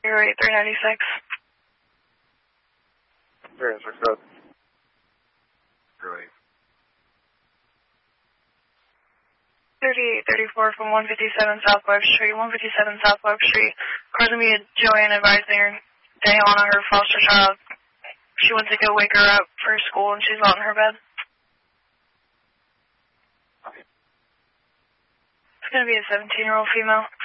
396. 396. Right. 3834 from 157 South Web Street. 157 South Web Street. According to me, Joanne advising her Dayana, her foster child. She went to go wake her up for school and she's not in her bed. It's going to be a 17-year-old female.